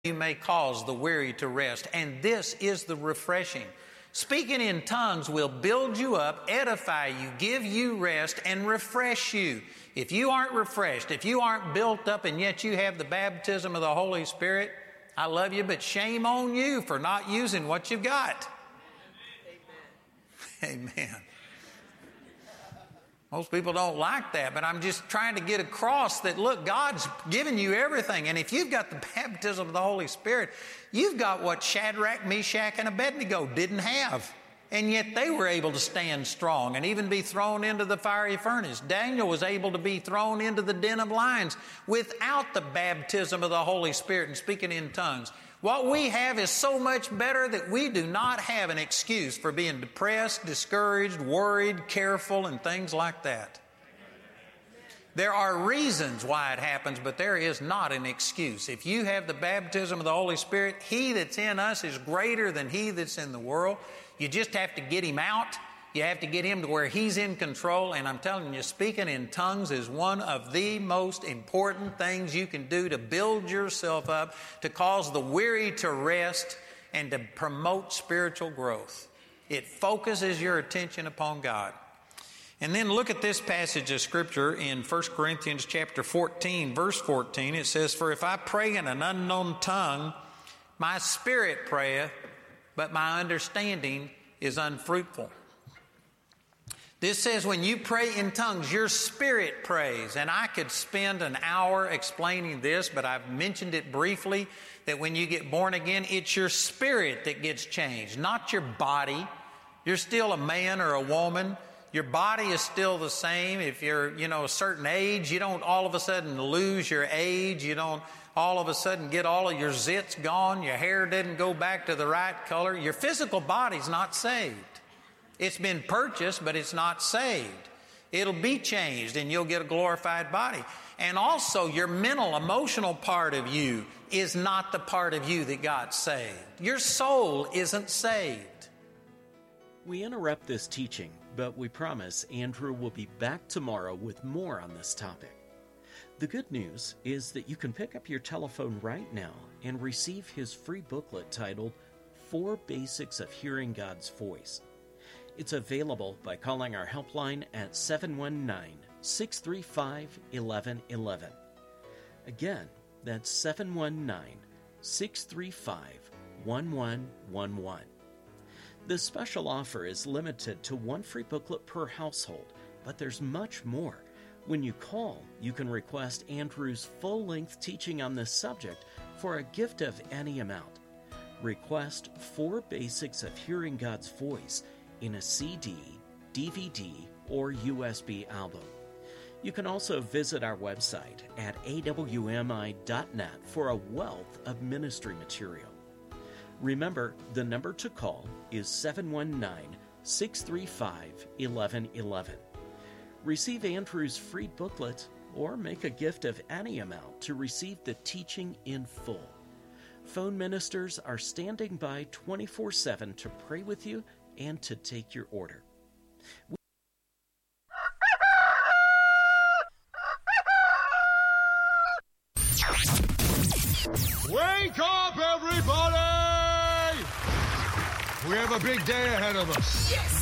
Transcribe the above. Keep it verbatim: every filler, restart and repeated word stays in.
you may cause the weary to rest. And this is the refreshing. Speaking in tongues will build you up, edify you, give you rest, and refresh you. If you aren't refreshed, if you aren't built up, and yet you have the baptism of the Holy Spirit, I love you, but shame on you for not using what you've got. Amen. Amen. Most people don't like that, but I'm just trying to get across that, look, God's given you everything. And if you've got the baptism of the Holy Spirit, you've got what Shadrach, Meshach, and Abednego didn't have. And yet they were able to stand strong and even be thrown into the fiery furnace. Daniel was able to be thrown into the den of lions without the baptism of the Holy Spirit and speaking in tongues. What we have is so much better that we do not have an excuse for being depressed, discouraged, worried, careful, and things like that. There are reasons why it happens, but there is not an excuse. If you have the baptism of the Holy Spirit, He that's in us is greater than he that's in the world. You just have to get Him out. You have to get Him to where He's in control. And I'm telling you, speaking in tongues is one of the most important things you can do to build yourself up, to cause the weary to rest, and to promote spiritual growth. It focuses your attention upon God. And then look at this passage of Scripture in First Corinthians chapter fourteen, verse fourteen. It says, "For if I pray in an unknown tongue, my spirit prayeth, but my understanding is unfruitful." This says when you pray in tongues, your spirit prays. And I could spend an hour explaining this, but I've mentioned it briefly, that when you get born again, it's your spirit that gets changed, not your body. You're still a man or a woman. Your body is still the same. If you're, you know, a certain age, you don't all of a sudden lose your age. You don't all of a sudden get all of your zits gone. Your hair didn't go back to the right color. Your physical body's not saved. It's been purchased, but it's not saved. It'll be changed and you'll get a glorified body. And also your mental, emotional part of you is not the part of you that got saved. Your soul isn't saved. We interrupt this teaching, but we promise Andrew will be back tomorrow with more on this topic. The good news is that you can pick up your telephone right now and receive his free booklet titled Four Basics of Hearing God's Voice. It's available by calling our helpline at seven one nine, six three five, one one one one. Again, that's seven one nine, six three five, one one one one. This special offer is limited to one free booklet per household, but there's much more. When you call, you can request Andrew's full-length teaching on this subject for a gift of any amount. Request Four Basics of Hearing God's Voice in a C D, D V D, or U S B album. You can also visit our website at a w m i dot net for a wealth of ministry material. Remember, the number to call is seven one nine, six three five, one one one one. Receive Andrew's free booklet or make a gift of any amount to receive the teaching in full. Phone ministers are standing by twenty-four seven to pray with you and to take your order. Wake up, everybody! We have a big day ahead of us. Yes!